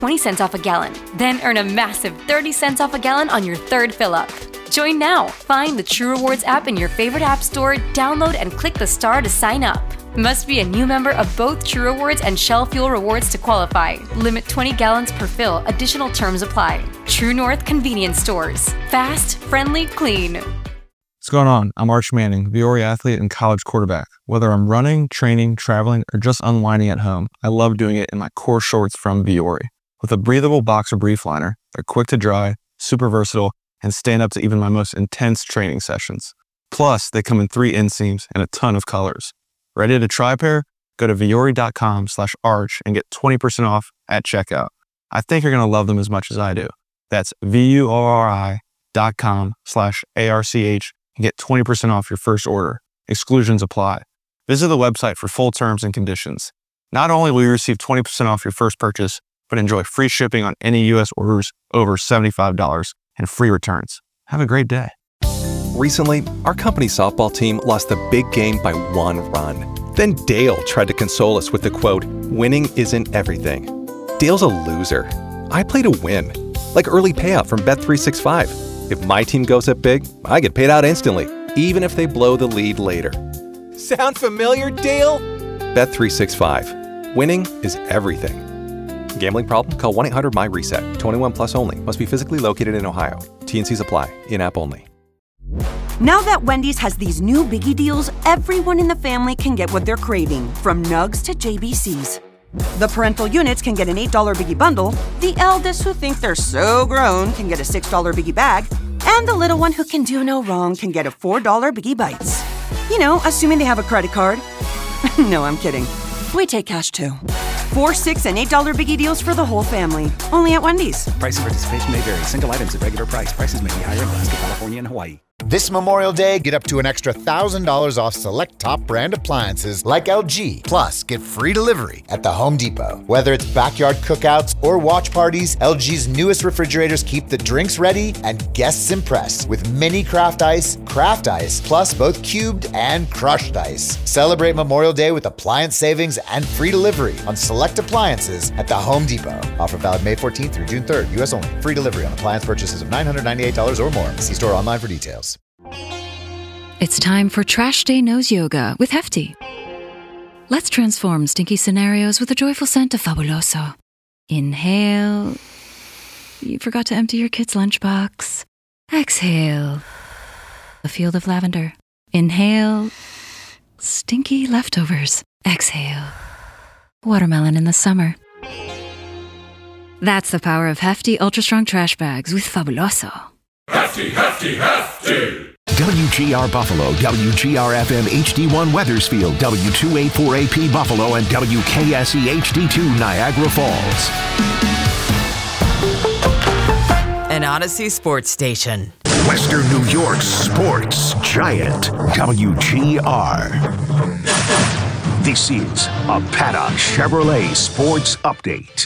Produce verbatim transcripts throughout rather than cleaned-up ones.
twenty cents off a gallon. Then earn a massive thirty cents off a gallon on your third fill-up. Join now. Find the True Rewards app in your favorite app store, download and click the star to sign up. Must be a new member of both True Rewards and Shell Fuel Rewards to qualify. Limit twenty gallons per fill. Additional terms apply. True North Convenience Stores. Fast, friendly, clean. What's going on? I'm Arch Manning, Viore athlete and college quarterback. Whether I'm running, training, traveling, or just unwinding at home, I love doing it in my core shorts from Viore. With a breathable boxer brief liner, they're quick to dry, super versatile, and stand up to even my most intense training sessions. Plus, they come in three inseams and a ton of colors. Ready to try a pair? Go to Viore.com slash arch and get twenty percent off at checkout. I think you're going to love them as much as I do. That's V-U-O-R-I dot com slash A-R-C-H and get twenty percent off your first order. Exclusions apply. Visit the website for full terms and conditions. Not only will you receive twenty percent off your first purchase, but enjoy free shipping on any U S orders over seventy-five dollars and free returns. Have a great day. Recently, our company softball team lost the big game by one run. Then Dale tried to console us with the quote, "Winning isn't everything." Dale's a loser. I play to win. Like early payout from Bet three sixty-five. If my team goes up big, I get paid out instantly, even if they blow the lead later. Sound familiar, Dale? Bet three sixty-five. Winning is everything. Gambling problem? Call one eight hundred M Y reset. twenty-one plus only. Must be physically located in Ohio. T and Cs apply. In-app only. Now that Wendy's has these new biggie deals, everyone in the family can get what they're craving, from nugs to J B Cs. The parental units can get an eight dollar biggie bundle, the eldest who think they're so grown can get a six dollar biggie bag, and the little one who can do no wrong can get a four dollar biggie bites. You know, assuming they have a credit card. No, I'm kidding. We take cash too. Four, six, and eight dollar biggie deals for the whole family. Only at Wendy's. Price and participation may vary. Single items at regular price. Prices may be higher in Alaska, California, and Hawaii. This Memorial Day, get up to an extra one thousand dollars off select top brand appliances like L G. Plus, get free delivery at the Home Depot. Whether it's backyard cookouts or watch parties, L G's newest refrigerators keep the drinks ready and guests impressed with mini craft ice, craft ice, plus both cubed and crushed ice. Celebrate Memorial Day with appliance savings and free delivery on select appliances at the Home Depot. Offer valid May fourteenth through June third, U S only. Free delivery on appliance purchases of nine hundred ninety-eight dollars or more. See store online for details. It's time for Trash Day Nose Yoga with Hefty. Let's transform stinky scenarios with the joyful scent of Fabuloso. Inhale. You forgot to empty your kid's lunchbox. Exhale. A field of lavender. Inhale. Stinky leftovers. Exhale. Watermelon in the summer. That's the power of Hefty Ultra Strong Trash Bags with Fabuloso. Hefty, hefty, hefty! W G R Buffalo, W G R F M H D one Wethersfield, W two eighty-four A P Buffalo, and W K S E H D two Niagara Falls. An Odyssey sports station. Western New York's sports giant, W G R. This is a Paddock Chevrolet Sports Update.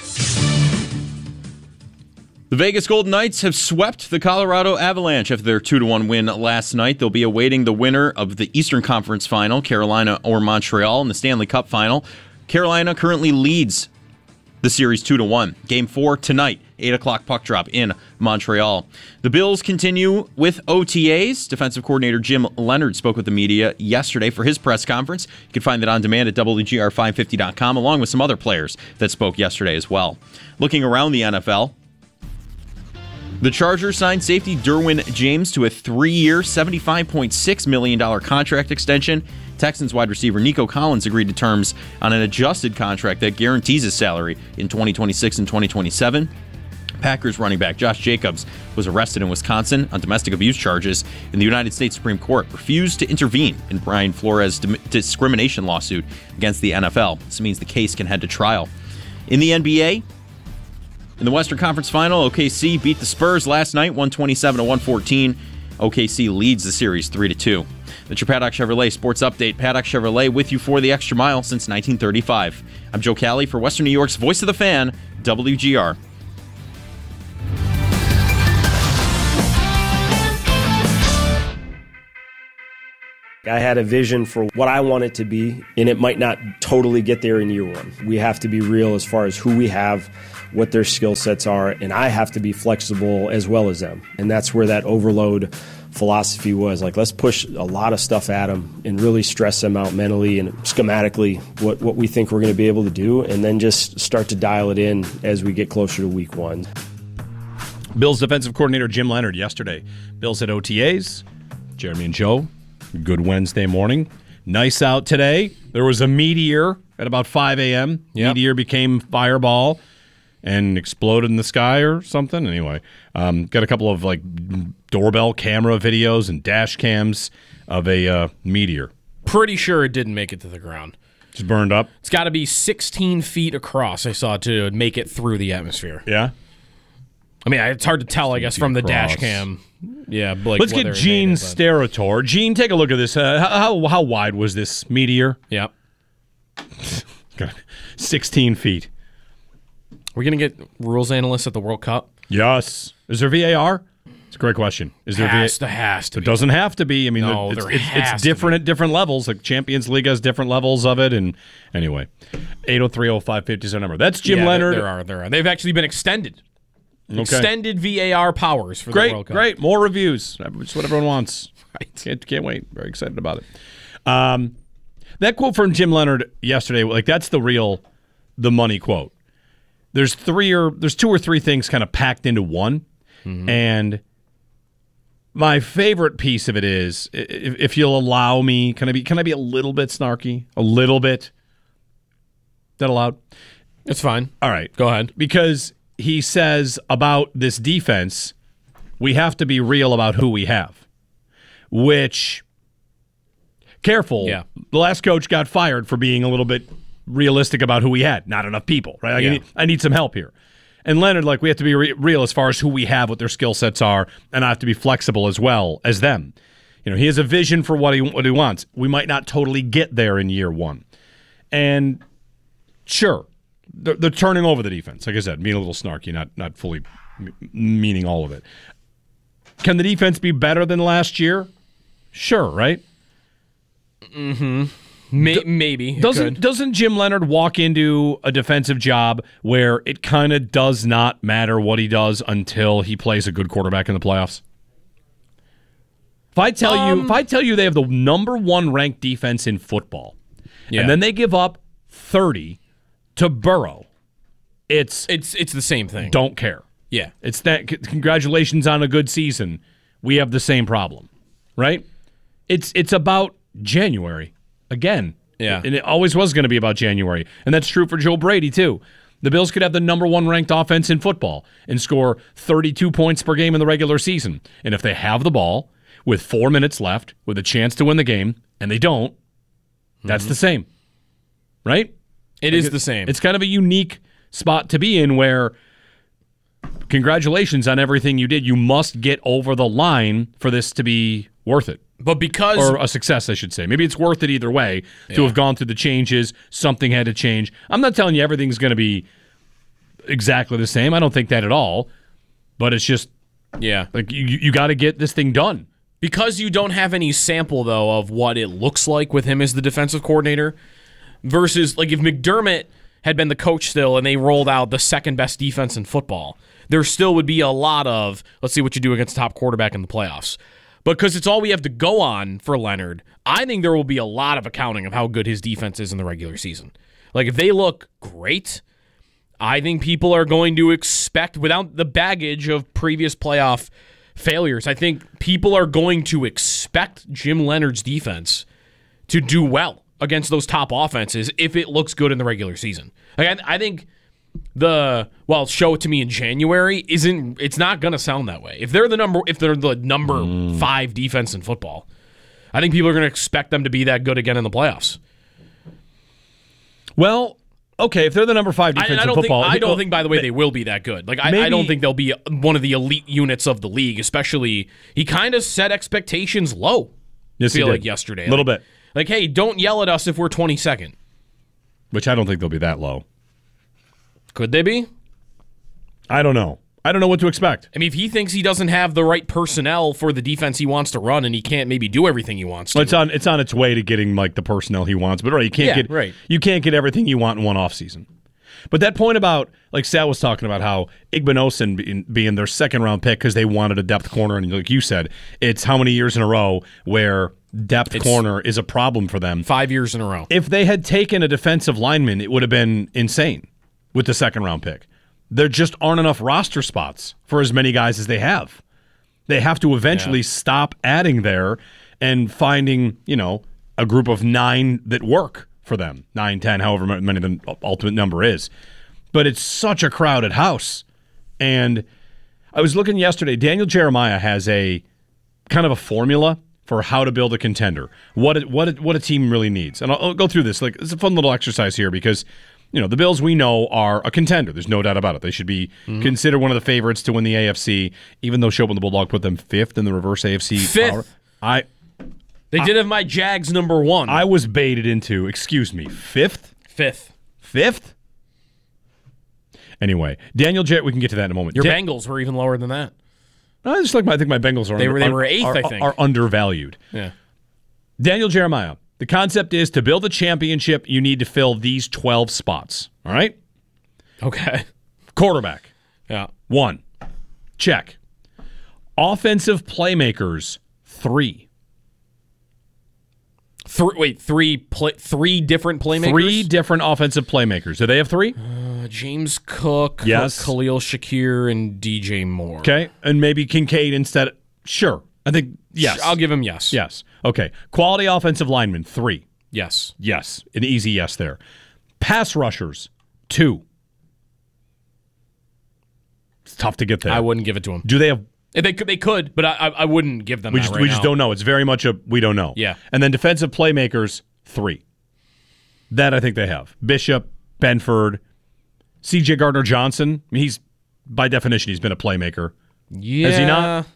The Vegas Golden Knights have swept the Colorado Avalanche after their two to one win last night. They'll be awaiting the winner of the Eastern Conference Final, Carolina or Montreal, in the Stanley Cup Final. Carolina currently leads the series two to one. Game four tonight, eight o'clock puck drop in Montreal. The Bills continue with O T As. Defensive coordinator Jim Leonard spoke with the media yesterday for his press conference. You can find it on demand at W G R five fifty dot com, along with some other players that spoke yesterday as well. Looking around the N F L, the Chargers signed safety Derwin James to a three-year, seventy-five point six million dollars contract extension. Texans wide receiver Nico Collins agreed to terms on an adjusted contract that guarantees his salary in twenty twenty-six and twenty twenty-seven. Packers running back Josh Jacobs was arrested in Wisconsin on domestic abuse charges, and the United States Supreme Court refused to intervene in Brian Flores' discrimination lawsuit against the N F L. This means the case can head to trial. In the N B A, in the Western Conference Final, O K C beat the Spurs last night, one twenty-seven to one fourteen. O K C leads the series three to two. That's your Paddock Chevrolet Sports Update. Paddock Chevrolet with you for the extra mile since nineteen thirty-five. I'm Joe Cali for Western New York's Voice of the Fan, W G R. I had a vision for what I want it to be, and it might not totally get there in year one. We have to be real as far as who we have, what their skill sets are, and I have to be flexible as well as them. And that's where that overload philosophy was. Like, let's push a lot of stuff at them and really stress them out mentally and schematically what, what we think we're going to be able to do, and then just start to dial it in as we get closer to week one. Bills defensive coordinator Jim Leonhard yesterday. Bills at O T As. Jeremy and Joe, good Wednesday morning. Nice out today. There was a meteor at about five a.m. Yep. Meteor became fireball and exploded in the sky or something. Anyway, um, got a couple of like doorbell camera videos and dash cams of a uh, meteor. Pretty sure it didn't make it to the ground. Just burned up? It's got to be sixteen feet across, I saw, to make it through the atmosphere. Yeah? I mean, it's hard to tell, I guess, from the dash cam. Yeah, like let's get Gene Steratore. Gene, take a look at this. Uh, how how wide was this meteor? Yep. sixteen feet. We're going to get rules analysts at the World Cup? Yes. Is there V A R? It's a great question. Is there has V A R? to, has to It be. doesn't have to be. I mean, no, it's, there it's, has it's different to at different levels. Like Champions League has different levels of it. And anyway, eight oh three oh five fifty is our number. That's Jim yeah, Leonhard. There are, there are. They've actually been extended. Okay. Extended V A R powers for great, the World Cup. Great, more reviews. It's what everyone wants. Right. Can't, can't wait. Very excited about it. Um, that quote from Jim Leonhard yesterday, like that's the real, the money quote. There's three or there's two or three things kind of packed into one, mm-hmm. and my favorite piece of it is, if, if you'll allow me, can I be can I be a little bit snarky, a little bit? Is that allowed? It's fine. All right, go ahead. Because he says about this defense, we have to be real about who we have, which, careful, yeah. The last coach got fired for being a little bit realistic about who we had. Not enough people, right? Like yeah. I, need, I need some help here. And Leonhard, like, we have to be re- real as far as who we have, what their skill sets are, and I have to be flexible as well as them. You know, he has a vision for what he what he wants. We might not totally get there in year one. And sure, they're, they're turning over the defense. Like I said, being a little snarky, not not fully m- meaning all of it. Can the defense be better than last year? Sure, right? Mm-hmm. May- maybe. Doesn't doesn't Jim Leonhard walk into a defensive job where it kind of does not matter what he does until he plays a good quarterback in the playoffs? If I tell um, you, if I tell you they have the number one ranked defense in football, yeah. and then they give up thirty to Burrow, it's it's it's the same thing. Don't care. Yeah, it's that. C- congratulations on a good season. We have the same problem, right? It's it's about January. Again, yeah, and it always was going to be about January, and that's true for Joe Brady too. The Bills could have the number one ranked offense in football and score thirty-two points per game in the regular season, and if they have the ball with four minutes left, with a chance to win the game, and they don't, that's mm-hmm. the same, right? It like is it, the same. It's kind of a unique spot to be in where, congratulations on everything you did. You must get over the line for this to be worth it. But because... Or a success, I should say. Maybe it's worth it either way to yeah. have gone through the changes. Something had to change. I'm not telling you everything's going to be exactly the same. I don't think that at all. But it's just, yeah, like you, you got to get this thing done. Because you don't have any sample, though, of what it looks like with him as the defensive coordinator versus, like, if McDermott had been the coach still and they rolled out the second-best defense in football, there still would be a lot of, let's see what you do against top quarterback in the playoffs. Because it's all we have to go on for Leonhard, I think there will be a lot of accounting of how good his defense is in the regular season. Like, if they look great, I think people are going to expect, without the baggage of previous playoff failures, I think people are going to expect Jim Leonhard's defense to do well against those top offenses if it looks good in the regular season. Like, I, I think... The well, show it to me in January isn't. It's not going to sound that way. If they're the number, if they're the number mm. five defense in football, I think people are going to expect them to be that good again in the playoffs. Well, okay, if they're the number five defense I, I in football, think, I don't think, by the way, they will be that good. Like I, maybe, I don't think they'll be one of the elite units of the league. Especially, he kind of set expectations low. Yes, I feel he like did. yesterday, a little like, bit. Like, hey, don't yell at us if we're twenty-second. Which I don't think they'll be that low. Could they be? I don't know. I don't know what to expect. I mean, if he thinks he doesn't have the right personnel for the defense he wants to run and he can't maybe do everything he wants to. Well, it's on it's on its way to getting like the personnel he wants, but right, you can't yeah, get right. you can't get everything you want in one offseason. But that point about, like Sal was talking about, how Igbinosun being, being their second round pick because they wanted a depth corner, and like you said, it's how many years in a row where depth It's- corner is a problem for them. Five years in a row. If they had taken a defensive lineman, it would have been insane with the second round pick. There just aren't enough roster spots for as many guys as they have. They have to eventually Yeah. stop adding there and finding, you know, a group of nine that work for them. Nine, ten, however many the ultimate number is. But it's such a crowded house. And I was looking yesterday, Daniel Jeremiah has a kind of a formula for how to build a contender, what it, what it, what a team really needs. And I'll, I'll go through this. Like, it's a fun little exercise here because, you know, the Bills we know are a contender. There's no doubt about it. They should be Mhm. considered one of the favorites to win the A F C, even though Showman the Bulldog put them fifth in the reverse A F C. Fifth. Power. I They did have my Jags number one. I was baited into, excuse me, fifth? Fifth. Fifth? Anyway, Daniel Jer- we can get to that in a moment. Your Dan- Bengals were even lower than that. I just like my, I think my Bengals are They under- were- they are- were eighth, are, I think. are undervalued. Yeah. Daniel Jeremiah. The concept is to build a championship, you need to fill these twelve spots. All right? Okay. Quarterback. Yeah. One. Check. Offensive playmakers. Three. Three, wait, three play, three different playmakers? Three different offensive playmakers. Do they have three? Uh, James Cook, Yes. Khalil Shakir, and D J Moore. Okay. And maybe Kincaid instead. Sure. I think, yes. I'll give him yes. Yes. Okay. Quality offensive linemen. Three. Yes. Yes. An easy yes there. Pass rushers. Two. It's tough to get there. I wouldn't give it to him. Do they have... They could, they could, but I, I, I wouldn't give them We that just right we just now. don't know. It's very much a we don't know. Yeah. And then defensive playmakers, three. That I think they have. Bishop, Benford, C J Gardner Johnson. I mean, he's by definition he's been a playmaker. Yeah. Is he not?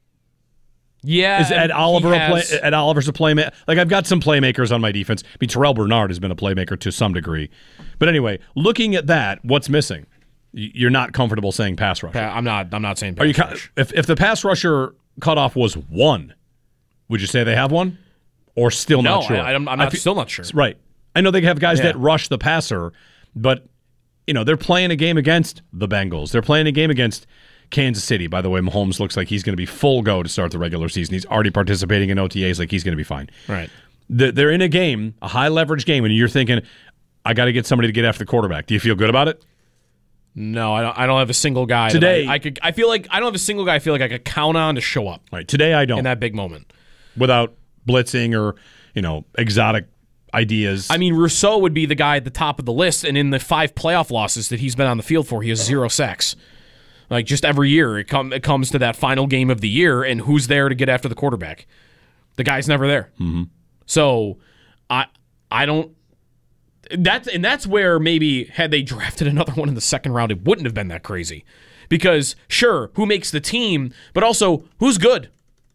Yeah. Is Ed he Oliver a has- play, Ed Oliver's a playmaker? Like I've got some playmakers on my defense. I mean, Terrell Bernard has been a playmaker to some degree. But anyway, looking at that, what's missing? Y- You're not comfortable saying pass rusher. Pa- I'm not. I'm not saying. Pass Are you co- rush. if if the pass rusher cutoff was one, would you say they have one, or still No, not sure? I- I'm- I'm not- still not sure. Right. I know they have guys Yeah. that rush the passer, but you know they're playing a game against the Bengals. They're playing a game against Kansas City. By the way, Mahomes looks like he's going to be full go to start the regular season. He's already participating in O T As. Like he's going to be fine. Right. The- They're in a game, a high leverage game, and you're thinking, I got to get somebody to get after the quarterback. Do you feel good about it? No, I don't. I don't have a single guy that Today- I, I could. I feel like I don't have a single guy I feel like I could count on to show up. Right. Today I don't. In that big moment. Without blitzing or you know exotic ideas. I mean, Rousseau would be the guy at the top of the list, and in the five playoff losses that he's been on the field for, he has zero sacks. Like just every year, it, come, it comes to that final game of the year, and who's there to get after the quarterback? The guy's never there. Mm-hmm. So, I I don't. That's and that's where maybe had they drafted another one in the second round, it wouldn't have been that crazy. Because sure, who makes the team, but also who's good?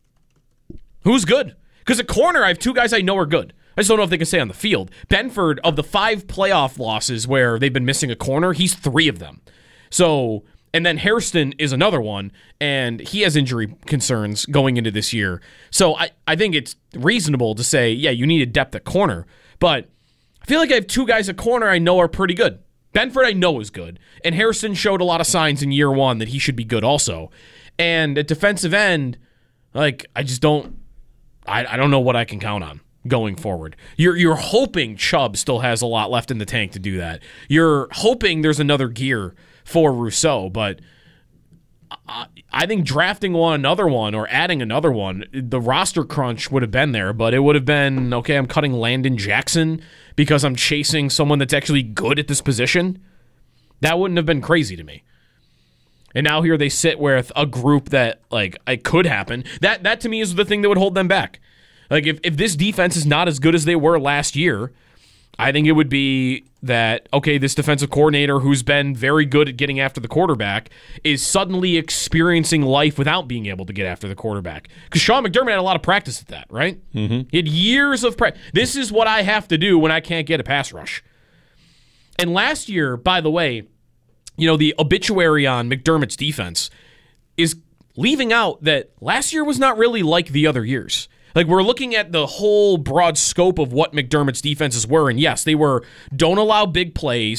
Who's good? Because at corner, I have two guys I know are good. I just don't know if they can stay on the field. Benford, of the five playoff losses where they've been missing a corner, he's three of them. So, and then Hairston is another one, and he has injury concerns going into this year. So I, I think it's reasonable to say, yeah, you need a depth at corner. But I feel like I have two guys at corner I know are pretty good. Benford I know is good, and Hairston showed a lot of signs in year one that he should be good also. And at defensive end, like I just don't, I, I don't know what I can count on going forward. You're you're hoping Chubb still has a lot left in the tank to do that. You're hoping there's another gear for Rousseau, but I, I think drafting one another one or adding another one, the roster crunch would have been there, but it would have been, okay, I'm cutting Landon Jackson because I'm chasing someone that's actually good at this position. That wouldn't have been crazy to me. And now here they sit with a group that, like, it could happen. That that to me is the thing that would hold them back. Like, if, if this defense is not as good as they were last year, I think it would be that, okay, this defensive coordinator who's been very good at getting after the quarterback is suddenly experiencing life without being able to get after the quarterback. Because Sean McDermott had a lot of practice at that, right? Mm-hmm. He had years of practice. This is what I have to do when I can't get a pass rush. And last year, by the way, you know, the obituary on McDermott's defense is leaving out that last year was not really like the other years. Like, we're looking at the whole broad scope of what McDermott's defenses were, and yes, they were don't allow big plays,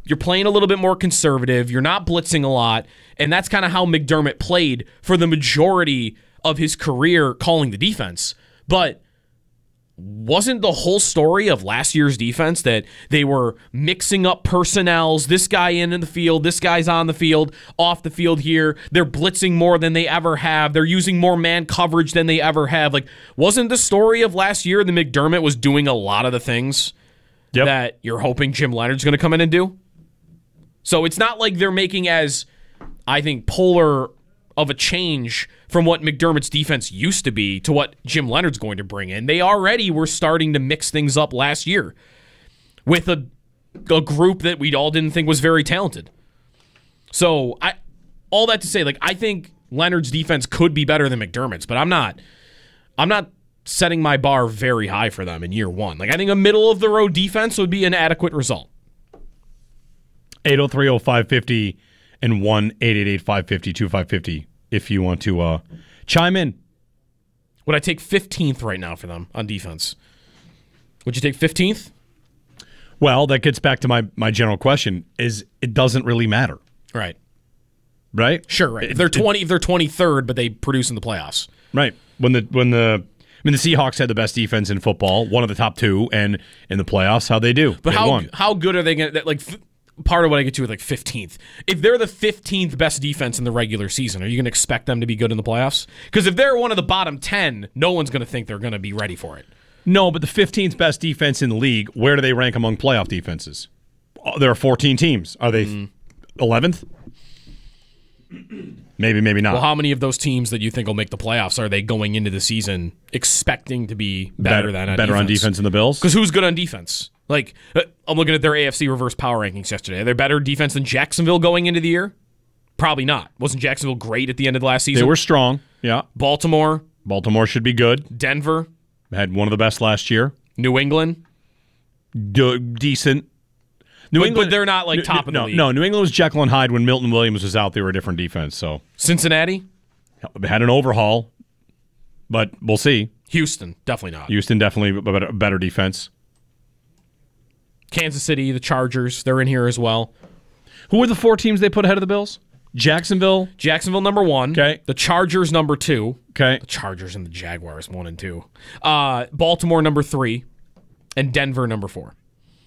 You're playing a little bit more conservative. You're not blitzing a lot. And that's kind of how McDermott played for the majority of his career calling the defense. But wasn't the whole story of last year's defense that they were mixing up personnels, this guy in, in the field, this guy's on the field, off the field here, they're blitzing more than they ever have, they're using more man coverage than they ever have. Like, wasn't the story of last year that McDermott was doing a lot of the things yep. that you're hoping Jim Leonard's going to come in and do? So it's not like they're making as, I think, polar of a change from what McDermott's defense used to be to what Jim Leonard's going to bring in. They already were starting to mix things up last year with a, a group that we all didn't think was very talented. So I, all that to say, like I think Leonard's defense could be better than McDermott's, but I'm not. I'm not setting my bar very high for them in year one. Like I think a middle of the road defense would be an adequate result. eight oh three oh five fifty and one eight eight eight five five zero two five five zero if you want to uh, chime in. Would I take fifteenth right now for them on defense? Would you take fifteenth? Well, that gets back to my, my general question, is it doesn't really matter. Right. Right? Sure, right. It, if they're twenty it, if they're twenty-third, but they produce in the playoffs. Right. When the when the I mean the Seahawks had the best defense in football, one of the top two, and in the playoffs, how they do. But they how won. how good are they going to like part of what I get to with like fifteenth. If they're the fifteenth best defense in the regular season, are you going to expect them to be good in the playoffs? Because if they're one of the bottom ten, no one's going to think they're going to be ready for it. No, but the fifteenth best defense in the league, where do they rank among playoff defenses? Oh, there are fourteen teams. Are they mm. eleventh? Maybe, maybe not. Well, how many of those teams that you think will make the playoffs are they going into the season expecting to be better, better than on better defense? on defense than the Bills? Because who's good on defense? Like, I'm looking at their A F C reverse power rankings yesterday. Are they better defense than Jacksonville going into the year? Probably not. Wasn't Jacksonville great at the end of the last season? They were strong, yeah. Baltimore. Baltimore should be good. Denver. Had one of the best last year. New England. D- decent. New but, England, but they're not like top no, of the no, league. No, New England was Jekyll and Hyde when Milton Williams was out. They were a different defense. So Cincinnati they had an overhaul, but we'll see. Houston, definitely not. Houston, definitely a better, better defense. Kansas City, the Chargers, they're in here as well. Who were the four teams they put ahead of the Bills? Jacksonville. Jacksonville, number one. Okay. The Chargers, number two. Okay. The Chargers and the Jaguars, one and two. Uh, Baltimore, number three. And Denver, number four.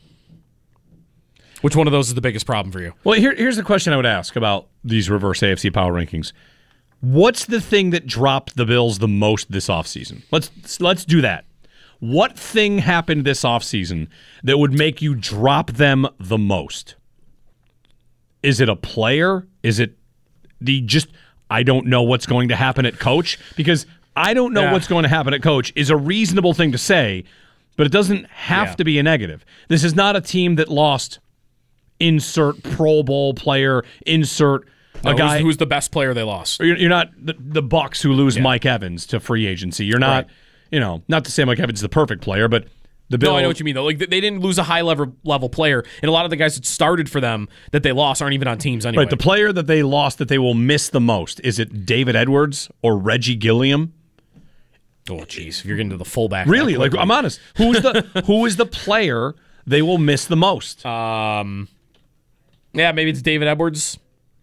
Which one of those is the biggest problem for you? Well, here, here's the question I would ask about these reverse A F C power rankings. What's the thing that dropped the Bills the most this offseason? Let's let's do that. What thing happened this offseason that would make you drop them the most? Is it a player? Is it the just, I don't know what's going to happen at coach? Because I don't know yeah. what's going to happen at coach is a reasonable thing to say, but it doesn't have yeah. to be a negative. This is not a team that lost insert Pro Bowl player, insert no, a guy who's, who's the best player they lost. You're, you're not the, the Bucs who lose yeah. Mike Evans to free agency. You're not, right. you know, not to say Mike Evans is the perfect player, but the Bills. No, I know what you mean though. Like they didn't lose a high level level player, and a lot of the guys that started for them that they lost aren't even on teams anyway. Right, the player that they lost that they will miss the most, is it David Edwards or Reggie Gilliam? Oh, jeez, if you're getting to the fullback, really? Like I'm honest. Who's the who is the player they will miss the most? Um. Yeah, maybe it's David Edwards.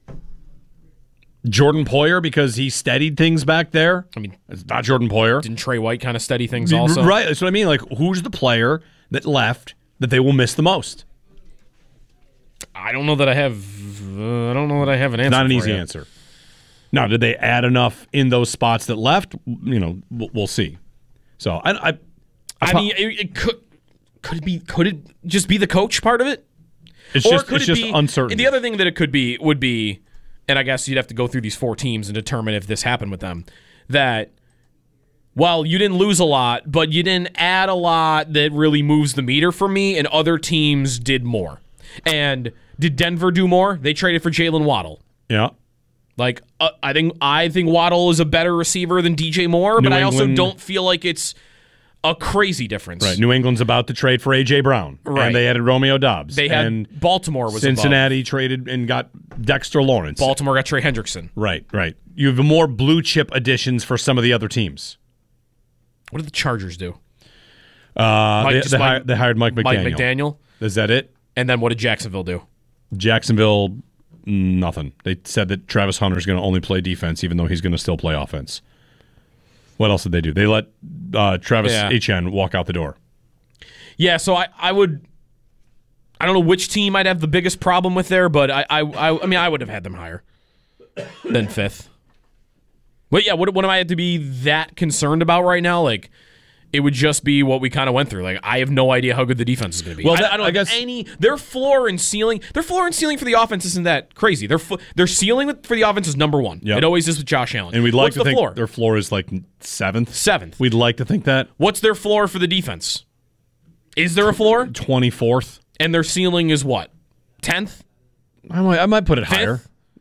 Jordan Poyer, because he steadied things back there. I mean, it's not Jordan Poyer. Didn't Trey White kind of steady things also? Right, that's what I mean. Like, who's the player that left that they will miss the most? I don't know that I have. Uh, I don't know that I have an answer. Not an for easy you. answer. Now, did they add enough in those spots that left? You know, we'll, we'll see. So, I, I, I, I mean, it, it could could it be? Could it just be the coach part of it? It's or just, could it's it just be, uncertain. The other thing that it could be would be, and I guess you'd have to go through these four teams and determine if this happened with them, that while you didn't lose a lot, but you didn't add a lot that really moves the meter for me, and other teams did more. And did Denver do more? They traded for Jalen Waddle. Yeah. Like, uh, I think I think Waddle is a better receiver than D J Moore, New but I England, also don't feel like it's a crazy difference. Right. New England's about to trade for A J Brown. Right. And they added Romeo Dobbs. They had and Baltimore was Cincinnati above. traded and got Dexter Lawrence. Baltimore got Trey Hendrickson. Right, right. You have more blue chip additions for some of the other teams. What did the Chargers do? Uh, Mike, they, they, Mike, hired, they hired Mike McDaniel. Mike McDaniel. Is that it? And then what did Jacksonville do? Jacksonville, nothing. They said that Travis Hunter is going to only play defense, even though he's going to still play offense. What else did they do? They let uh, Travis Yeah. Etienne walk out the door. Yeah, so I, I would I don't know which team I'd have the biggest problem with there, but I I I, I mean I would have had them higher than fifth. But yeah, what what am I to be that concerned about right now? Like, it would just be what we kind of went through. Like, I have no idea how good the defense is going to be. Well, I, that- I don't I have guess- any. Their floor and ceiling. Their floor and ceiling for the offense isn't that crazy. Their fo- their ceiling with- for the offense is number one. Yep. It always is with Josh Allen. And we'd like What's to the think floor? their floor is like seventh. Seventh. We'd like to think that. What's their floor for the defense? Is there a floor? twenty-fourth. And their ceiling is what? Tenth? I might, I might put it Fifth? higher.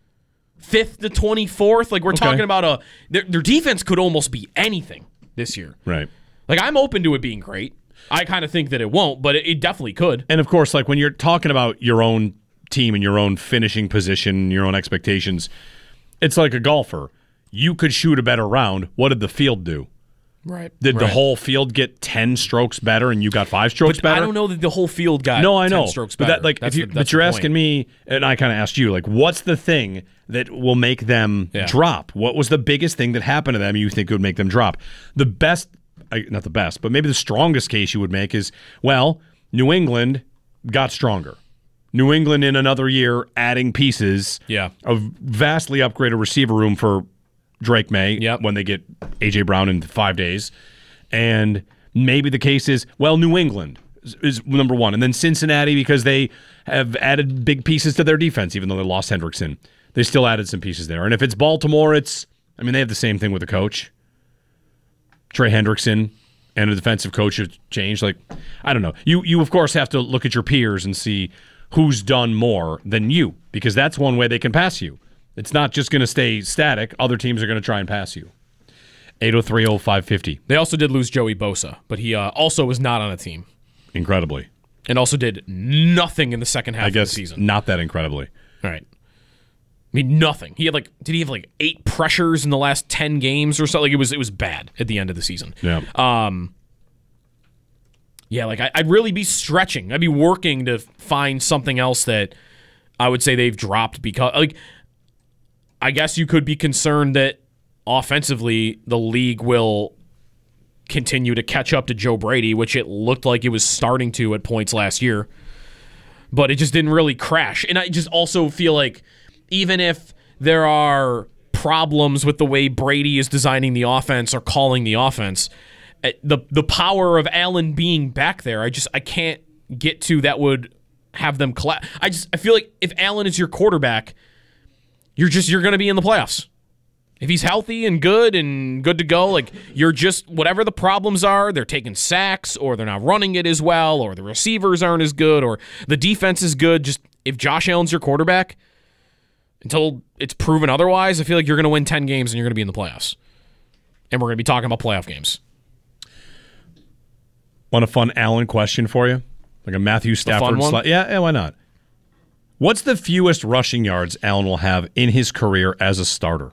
Fifth to twenty-fourth? Like, we're Okay. talking about a. Their, their defense could almost be anything this year. Right. Like, I'm open to it being great. I kind of think that it won't, but it, it definitely could. And of course, like when you're talking about your own team and your own finishing position, your own expectations, it's like a golfer. You could shoot a better round. What did the field do? Right. Did the Right. whole field get ten strokes better and you got five strokes But better? I don't know that the whole field got No, I ten know. strokes But better. that, like, That's if you, the- but that's you're the asking point. me, and I kind of asked you, like, what's the thing that will make them Yeah. drop? What was the biggest thing that happened to them you think would make them drop? The best, I- not the best, but maybe the strongest case you would make is, well, New England got stronger. New England in another year adding pieces. Yeah. A vastly upgraded receiver room for Drake May when they get A J. Brown in five days. And maybe the case is, well, New England is, is number one. And then Cincinnati, because they have added big pieces to their defense, even though they lost Hendrickson. They still added some pieces there. And if it's Baltimore, it's, I mean, they have the same thing with the coach. Trey Hendrickson and a defensive coach have changed. Like, I don't know. You, you of course, have to look at your peers and see who's done more than you, because that's one way they can pass you. It's not just going to stay static. Other teams are going to try and pass you. eight oh three oh five fifty. They also did lose Joey Bosa, but he uh, also was not on a team. Incredibly. And also did nothing in the second half I guess of the season. not that incredibly. All right. I mean, nothing. He had like, did he have like eight pressures in the last ten games or something? Like, it was, it was bad at the end of the season. Yeah. Um. Yeah, like I, I'd really be stretching. I'd be working to find something else that I would say they've dropped because, like, I guess you could be concerned that offensively the league will continue to catch up to Joe Brady, which it looked like it was starting to at points last year, but it just didn't really crash. And I just also feel like even if there are problems with the way Brady is designing the offense or calling the offense, the the power of Allen being back there, I just I can't get to that would have them collapse. I just I feel like if Allen is your quarterback, you're just you're going to be in the playoffs. If he's healthy and good and good to go, like, you're just, whatever the problems are, they're taking sacks or they're not running it as well or the receivers aren't as good or the defense is good. Just if Josh Allen's your quarterback, until it's proven otherwise, I feel like you're going to win ten games and you're going to be in the playoffs. And we're going to be talking about playoff games. Want a fun Allen question for you? Like a Matthew Stafford. fun one? Sli- yeah, yeah, why not? What's the fewest rushing yards Allen will have in his career as a starter?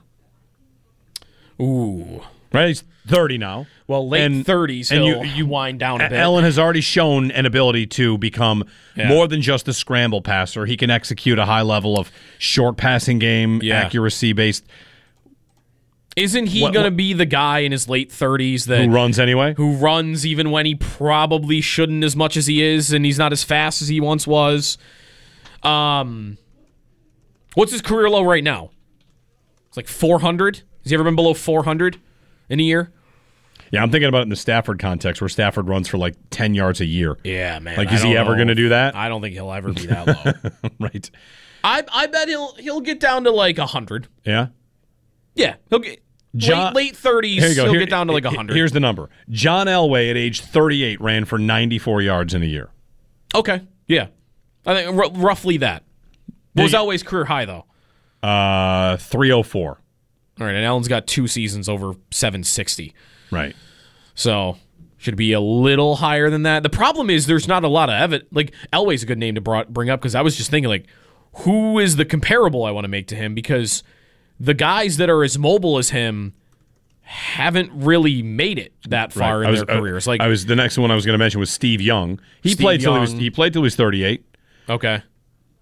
Ooh. Right? He's thirty now. Well, late And- thirties, and he'll you- you- wind down a bit. Allen has already shown an ability to become Yeah. more than just a scramble passer. He can execute a high level of short passing game, Yeah. accuracy based. Isn't he What- going to what- be the guy in his late thirties that Who runs anyway? Who runs even when he probably shouldn't as much as he is, and he's not as fast as he once was? Um, what's his career low right now? It's like four hundred. Has he ever been below four hundred in a year? Yeah, I'm thinking about it in the Stafford context, where Stafford runs for like ten yards a year. Yeah, man. Like, I is he don't ever know. going to do that? I don't think he'll ever be that low. Right. I I bet he'll he'll get down to like a hundred. Yeah. Yeah, he'll get John- late late thirties. Here you go. He'll Here- get down to like a he- hundred. Here's the number. John Elway at age thirty-eight ran for ninety-four yards in a year. Okay, yeah, I think r- roughly that. What was Did- Elway's career high though? Uh, three oh four. All right, and Allen's got two seasons over seven sixty. Right. So should be a little higher than that. The problem is there's not a lot of evidence. Like, Elway's a good name to brought, bring up because I was just thinking, like, who is the comparable I want to make to him? Because the guys that are as mobile as him haven't really made it that far Right. in I was- their careers. Like, I was the next one I was going to mention was Steve Young. He Steve played till he was Young. he played till he was thirty-eight. okay,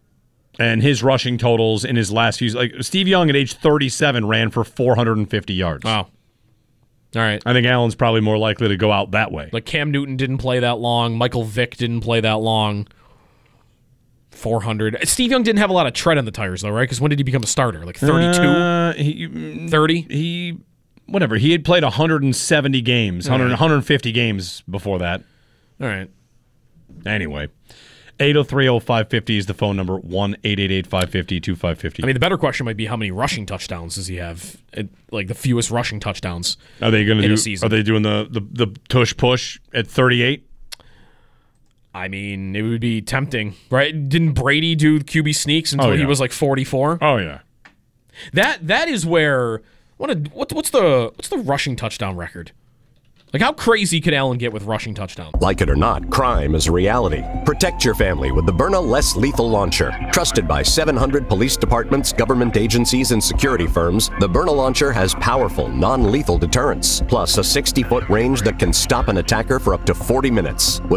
And his rushing totals in his last few, like Steve Young at age thirty-seven ran for four hundred fifty yards. Wow. All right. I think Allen's probably more likely to go out that way. Like Cam Newton didn't play that long. Michael Vick didn't play that long. four hundred. Steve Young didn't have a lot of tread on the tires, though, right? Because when did he become a starter? Like thirty-two? Uh, he, thirty? He, whatever. He had played one hundred seventy games, one hundred, right. one hundred fifty games before that. All right. Anyway. eight oh three oh five fifty is the phone number, one eight eight eight five five zero two five five zero. I mean, the better question might be how many rushing touchdowns does he have? It, like the fewest rushing touchdowns. Are they going to in do? a season. Are they doing the the, the tush push at thirty-eight? I mean, it would be tempting, right? Didn't Brady do Q B sneaks until Oh, yeah. he was like forty-four? Oh yeah. That that is where what, a, what what's the what's the rushing touchdown record? Like, how crazy could Allen get with rushing touchdowns? Like it or not, crime is a reality. Protect your family with the Byrna Less Lethal Launcher. Trusted by seven hundred police departments, government agencies, and security firms, the Byrna Launcher has powerful, non-lethal deterrence, plus a sixty-foot range that can stop an attacker for up to forty minutes. With